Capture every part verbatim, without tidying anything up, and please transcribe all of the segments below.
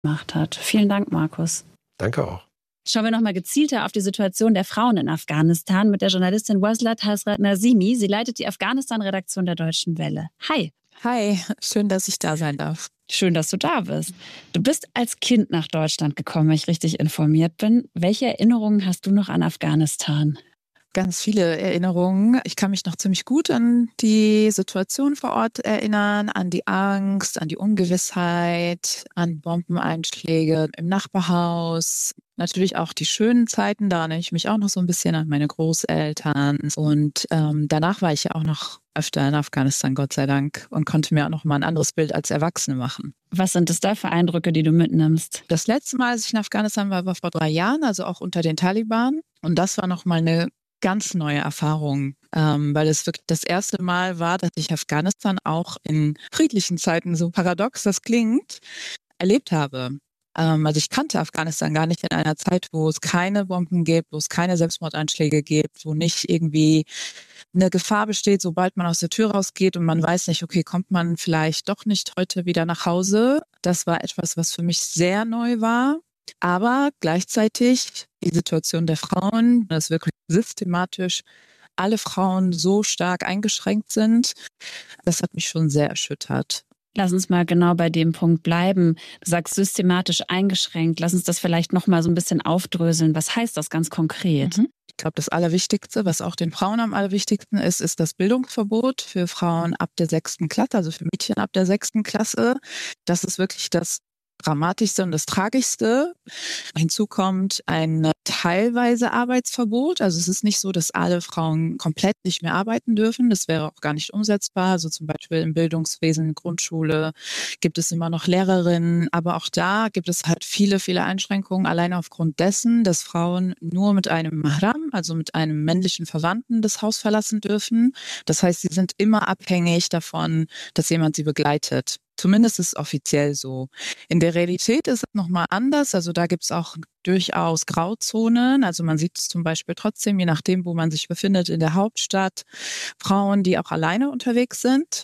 gemacht hat. Vielen Dank, Markus. Danke auch. Schauen wir nochmal gezielter auf die Situation der Frauen in Afghanistan mit der Journalistin Waslat Hasrat Nazimi. Sie leitet die Afghanistan-Redaktion der Deutschen Welle. Hi. Hi, schön, dass ich da sein darf. Schön, dass du da bist. Du bist als Kind nach Deutschland gekommen, wenn ich richtig informiert bin. Welche Erinnerungen hast du noch an Afghanistan? Ganz viele Erinnerungen. Ich kann mich noch ziemlich gut an die Situation vor Ort erinnern, an die Angst, an die Ungewissheit, an Bombeneinschläge im Nachbarhaus. Natürlich auch die schönen Zeiten, da erinnere ich mich auch noch so ein bisschen an meine Großeltern. Und ähm, danach war ich ja auch noch öfter in Afghanistan, Gott sei Dank, und konnte mir auch noch mal ein anderes Bild als Erwachsene machen. Was sind das da für Eindrücke, die du mitnimmst? Das letzte Mal, als ich in Afghanistan war, war vor drei Jahren, also auch unter den Taliban. Und das war noch mal eine ganz neue Erfahrung, ähm, weil es wirklich das erste Mal war, dass ich Afghanistan auch in friedlichen Zeiten, so paradox das klingt, erlebt habe. Ähm, also ich kannte Afghanistan gar nicht in einer Zeit, wo es keine Bomben gibt, wo es keine Selbstmordeinschläge gibt, wo nicht irgendwie eine Gefahr besteht, sobald man aus der Tür rausgeht und man weiß nicht, okay, kommt man vielleicht doch nicht heute wieder nach Hause. Das war etwas, was für mich sehr neu war. Aber gleichzeitig die Situation der Frauen, dass wirklich systematisch alle Frauen so stark eingeschränkt sind, das hat mich schon sehr erschüttert. Lass uns mal genau bei dem Punkt bleiben. Du sagst systematisch eingeschränkt. Lass uns das vielleicht noch mal so ein bisschen aufdröseln. Was heißt das ganz konkret? Mhm. Ich glaube, das Allerwichtigste, was auch den Frauen am allerwichtigsten ist, ist das Bildungsverbot für Frauen ab der sechsten Klasse, also für Mädchen ab der sechsten Klasse. Das ist wirklich das Dramatischste und das Tragischste. Hinzu kommt ein teilweise Arbeitsverbot. Also es ist nicht so, dass alle Frauen komplett nicht mehr arbeiten dürfen. Das wäre auch gar nicht umsetzbar. Also zum Beispiel im Bildungswesen, Grundschule gibt es immer noch Lehrerinnen. Aber auch da gibt es halt viele, viele Einschränkungen. Allein aufgrund dessen, dass Frauen nur mit einem Mahram, also mit einem männlichen Verwandten, das Haus verlassen dürfen. Das heißt, sie sind immer abhängig davon, dass jemand sie begleitet. Zumindest ist es offiziell so. In der Realität ist es nochmal anders. Also da gibt es auch durchaus Grauzonen. Also man sieht es zum Beispiel trotzdem, je nachdem, wo man sich befindet, in der Hauptstadt, Frauen, die auch alleine unterwegs sind.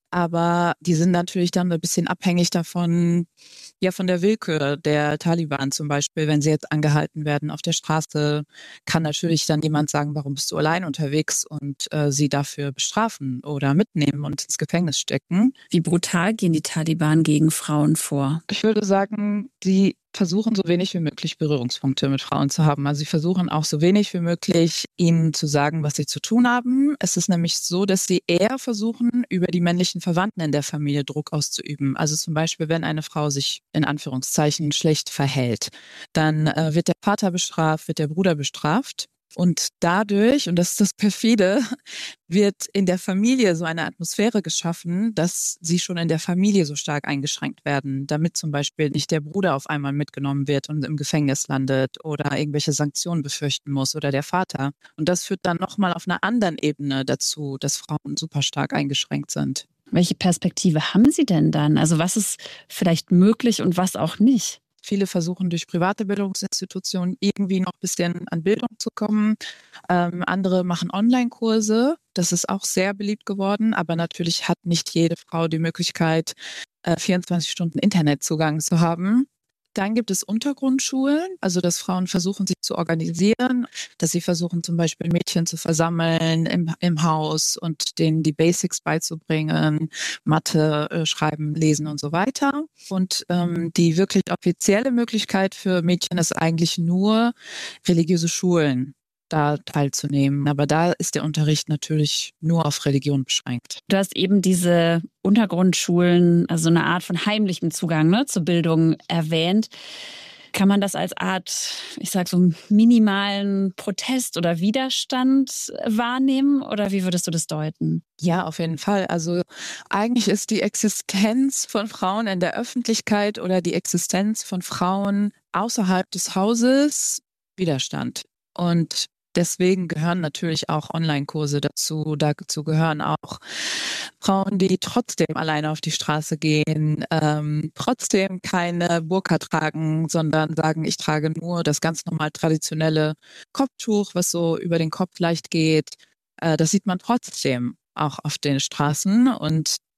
Aber die sind natürlich dann ein bisschen abhängig davon, ja, von der Willkür der Taliban zum Beispiel. Wenn sie jetzt angehalten werden auf der Straße, kann natürlich dann jemand sagen, warum bist du allein unterwegs, und äh, sie dafür bestrafen oder mitnehmen und ins Gefängnis stecken. Wie brutal gehen die Taliban gegen Frauen vor? Ich würde sagen, die versuchen so wenig wie möglich Berührungspunkte mit Frauen zu haben. Also sie versuchen auch so wenig wie möglich, ihnen zu sagen, was sie zu tun haben. Es ist nämlich so, dass sie eher versuchen, über die männlichen Verwandten in der Familie Druck auszuüben. Also zum Beispiel, wenn eine Frau sich in Anführungszeichen schlecht verhält, dann äh, wird der Vater bestraft, wird der Bruder bestraft. Und dadurch, und das ist das Perfide, wird in der Familie so eine Atmosphäre geschaffen, dass sie schon in der Familie so stark eingeschränkt werden, damit zum Beispiel nicht der Bruder auf einmal mitgenommen wird und im Gefängnis landet oder irgendwelche Sanktionen befürchten muss oder der Vater. Und das führt dann nochmal auf einer anderen Ebene dazu, dass Frauen super stark eingeschränkt sind. Welche Perspektive haben Sie denn dann? Also was ist vielleicht möglich und was auch nicht? Viele versuchen durch private Bildungsinstitutionen irgendwie noch ein bisschen an Bildung zu kommen. Ähm, andere machen Online-Kurse. Das ist auch sehr beliebt geworden. Aber natürlich hat nicht jede Frau die Möglichkeit, äh, vierundzwanzig Stunden Internetzugang zu haben. Dann gibt es Untergrundschulen, also dass Frauen versuchen, sich zu organisieren, dass sie versuchen, zum Beispiel Mädchen zu versammeln im, im Haus und denen die Basics beizubringen, Mathe, äh, Schreiben, Lesen und so weiter. Und ähm, die wirklich offizielle Möglichkeit für Mädchen ist eigentlich nur religiöse Schulen, da teilzunehmen. Aber da ist der Unterricht natürlich nur auf Religion beschränkt. Du hast eben diese Untergrundschulen, also eine Art von heimlichem Zugang, ne, zur Bildung erwähnt. Kann man das als Art, ich sag so, minimalen Protest oder Widerstand wahrnehmen? Oder wie würdest du das deuten? Ja, auf jeden Fall. Also eigentlich ist die Existenz von Frauen in der Öffentlichkeit oder die Existenz von Frauen außerhalb des Hauses Widerstand. Und deswegen gehören natürlich auch Online-Kurse dazu. Dazu gehören auch Frauen, die trotzdem alleine auf die Straße gehen, ähm, trotzdem keine Burka tragen, sondern sagen, ich trage nur das ganz normal traditionelle Kopftuch, was so über den Kopf leicht geht. Äh, das sieht man trotzdem auch auf den Straßen. Und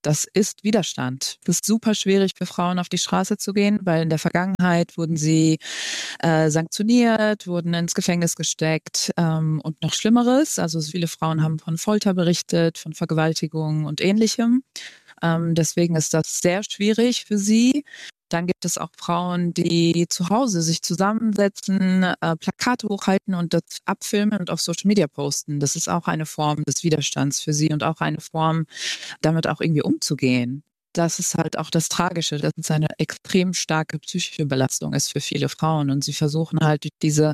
Das ist Widerstand. Es ist super schwierig für Frauen auf die Straße zu gehen, weil in der Vergangenheit wurden sie äh, sanktioniert, wurden ins Gefängnis gesteckt ähm, und noch Schlimmeres. Also viele Frauen haben von Folter berichtet, von Vergewaltigung und Ähnlichem. Ähm, deswegen ist das sehr schwierig für sie. Dann gibt es auch Frauen, die zu Hause sich zusammensetzen, äh, Plakate hochhalten und das abfilmen und auf Social Media posten. Das ist auch eine Form des Widerstands für sie und auch eine Form, damit auch irgendwie umzugehen. Das ist halt auch das Tragische, dass es eine extrem starke psychische Belastung ist für viele Frauen. Und sie versuchen halt durch diese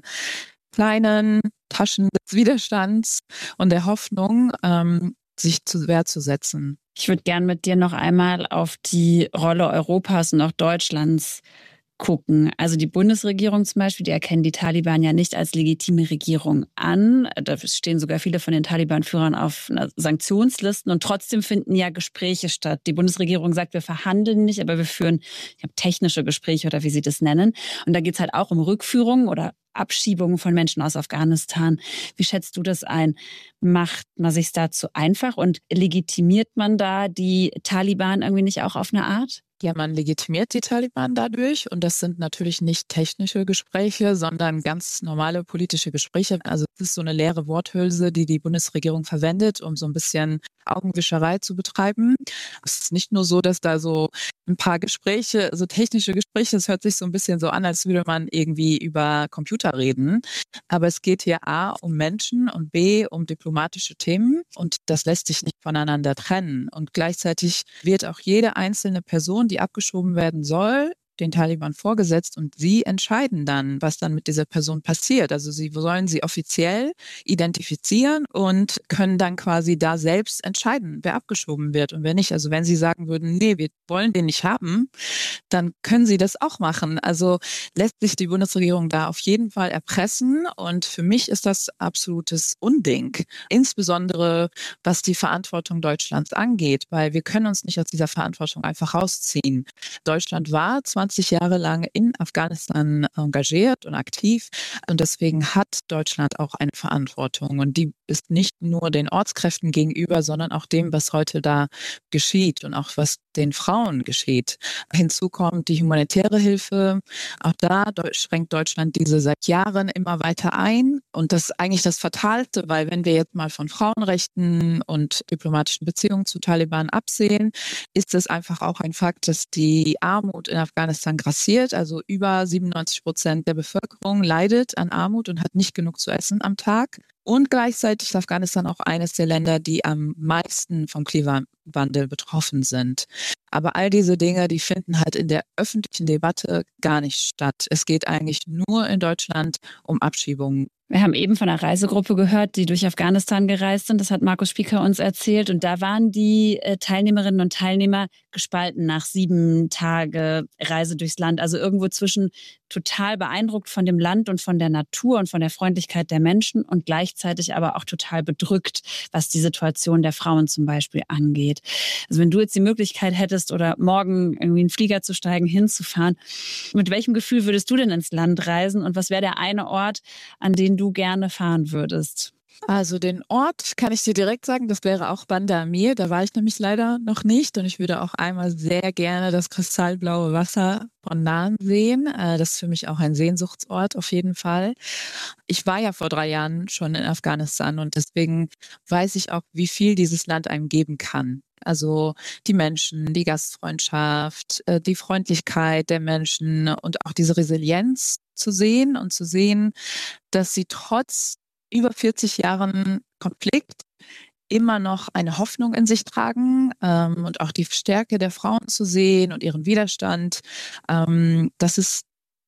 kleinen Taschen des Widerstands und der Hoffnung, ähm, sich zur Wehr zu setzen. Ich würde gern mit dir noch einmal auf die Rolle Europas und auch Deutschlands gucken. Also die Bundesregierung zum Beispiel, die erkennen die Taliban ja nicht als legitime Regierung an. Da stehen sogar viele von den Taliban-Führern auf Sanktionslisten und trotzdem finden ja Gespräche statt. Die Bundesregierung sagt, wir verhandeln nicht, aber wir führen ich glaube, technische Gespräche oder wie sie das nennen. Und da geht es halt auch um Rückführungen oder Abschiebungen von Menschen aus Afghanistan. Wie schätzt du das ein? Macht man sich dazu einfach und legitimiert man da die Taliban irgendwie nicht auch auf eine Art? Ja, man legitimiert die Taliban dadurch und das sind natürlich nicht technische Gespräche, sondern ganz normale politische Gespräche. Also es ist so eine leere Worthülse, die die Bundesregierung verwendet, um so ein bisschen Augenwischerei zu betreiben. Es ist nicht nur so, dass da so ein paar Gespräche, so technische Gespräche, es hört sich so ein bisschen so an, als würde man irgendwie über Computer reden. Aber es geht hier A um Menschen und B um diplomatische Themen und das lässt sich nicht voneinander trennen. Und gleichzeitig wird auch jede einzelne Person, die abgeschoben werden soll, den Taliban vorgesetzt und sie entscheiden dann, was dann mit dieser Person passiert. Also sie sollen sie offiziell identifizieren und können dann quasi da selbst entscheiden, wer abgeschoben wird und wer nicht. Also wenn sie sagen würden, nee, wir wollen den nicht haben, dann können sie das auch machen. Also lässt sich die Bundesregierung da auf jeden Fall erpressen und für mich ist das absolutes Unding. Insbesondere was die Verantwortung Deutschlands angeht, weil wir können uns nicht aus dieser Verantwortung einfach rausziehen. Deutschland war zwanzig Jahre lang in Afghanistan engagiert und aktiv und deswegen hat Deutschland auch eine Verantwortung und die ist nicht nur den Ortskräften gegenüber, sondern auch dem, was heute da geschieht und auch was den Frauen geschieht. Hinzu kommt die humanitäre Hilfe. Auch da schränkt Deutschland diese seit Jahren immer weiter ein und das ist eigentlich das Fatalste, weil wenn wir jetzt mal von Frauenrechten und diplomatischen Beziehungen zu Taliban absehen, ist es einfach auch ein Fakt, dass die Armut in Afghanistan grassiert. Also über siebenundneunzig Prozent der Bevölkerung leidet an Armut und hat nicht genug zu essen am Tag. Und gleichzeitig ist Afghanistan auch eines der Länder, die am meisten vom Klimawandel betroffen sind. Aber all diese Dinge, die finden halt in der öffentlichen Debatte gar nicht statt. Es geht eigentlich nur in Deutschland um Abschiebungen. Wir haben eben von einer Reisegruppe gehört, die durch Afghanistan gereist sind. Das hat Markus Spieker uns erzählt. Und da waren die Teilnehmerinnen und Teilnehmer gespalten nach sieben Tage Reise durchs Land. Also irgendwo zwischen total beeindruckt von dem Land und von der Natur und von der Freundlichkeit der Menschen und gleichzeitig aber auch total bedrückt, was die Situation der Frauen zum Beispiel angeht. Also wenn du jetzt die Möglichkeit hättest oder morgen irgendwie in einen Flieger zu steigen, hinzufahren, mit welchem Gefühl würdest du denn ins Land reisen und was wäre der eine Ort, an den du gerne fahren würdest? Also den Ort kann ich dir direkt sagen, das wäre auch Banda Amir. Da war ich nämlich leider noch nicht und ich würde auch einmal sehr gerne das kristallblaue Wasser von Nahen sehen. Das ist für mich auch ein Sehnsuchtsort auf jeden Fall. Ich war ja vor drei Jahren schon in Afghanistan und deswegen weiß ich auch, wie viel dieses Land einem geben kann. Also die Menschen, die Gastfreundschaft, die Freundlichkeit der Menschen und auch diese Resilienz zu sehen und zu sehen, dass sie trotz über vierzig Jahren Konflikt immer noch eine Hoffnung in sich tragen ähm, und auch die Stärke der Frauen zu sehen und ihren Widerstand. Ähm, das ist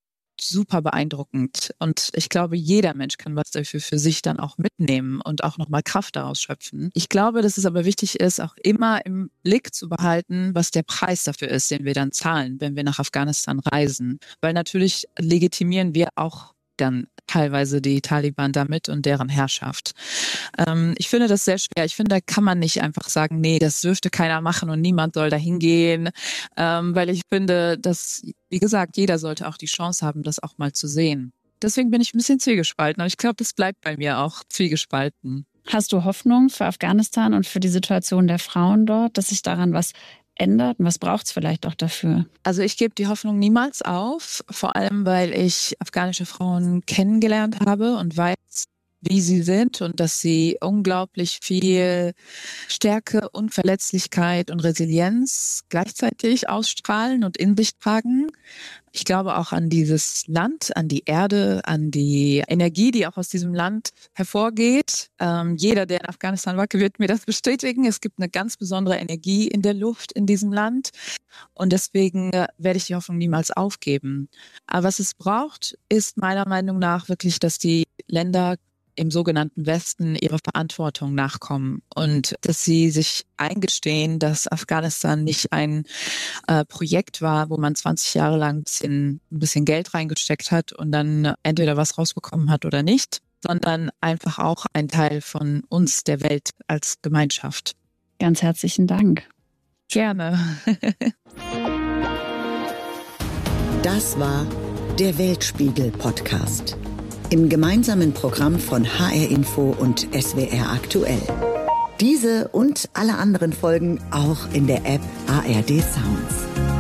super beeindruckend. Und ich glaube, jeder Mensch kann was dafür für sich dann auch mitnehmen und auch nochmal Kraft daraus schöpfen. Ich glaube, dass es aber wichtig ist, auch immer im Blick zu behalten, was der Preis dafür ist, den wir dann zahlen, wenn wir nach Afghanistan reisen. Weil natürlich legitimieren wir auch dann teilweise die Taliban damit und deren Herrschaft. Ähm, ich finde das sehr schwer. Ich finde, da kann man nicht einfach sagen, nee, das dürfte keiner machen und niemand soll da hingehen, ähm, weil ich finde, dass, wie gesagt, jeder sollte auch die Chance haben, das auch mal zu sehen. Deswegen bin ich ein bisschen zwiegespalten und ich glaube, das bleibt bei mir auch zwiegespalten. Hast du Hoffnung für Afghanistan und für die Situation der Frauen dort, dass sich daran was ändert? Und was braucht es vielleicht auch dafür? Also ich gebe die Hoffnung niemals auf, vor allem weil ich afghanische Frauen kennengelernt habe und weiß, wie sie sind und dass sie unglaublich viel Stärke und Verletzlichkeit und Resilienz gleichzeitig ausstrahlen und in sich tragen. Ich glaube auch an dieses Land, an die Erde, an die Energie, die auch aus diesem Land hervorgeht. Ähm, jeder, der in Afghanistan war, wird mir das bestätigen. Es gibt eine ganz besondere Energie in der Luft in diesem Land. Und deswegen äh, werde ich die Hoffnung niemals aufgeben. Aber was es braucht, ist meiner Meinung nach wirklich, dass die Länder im sogenannten Westen ihrer Verantwortung nachkommen und dass sie sich eingestehen, dass Afghanistan nicht ein äh, Projekt war, wo man zwanzig Jahre lang ein bisschen, ein bisschen Geld reingesteckt hat und dann entweder was rausbekommen hat oder nicht, sondern einfach auch ein Teil von uns, der Welt als Gemeinschaft. Ganz herzlichen Dank. Gerne. Das war der Weltspiegel-Podcast. Im gemeinsamen Programm von H R Info und S W R Aktuell. Diese und alle anderen Folgen auch in der App A R D Sounds.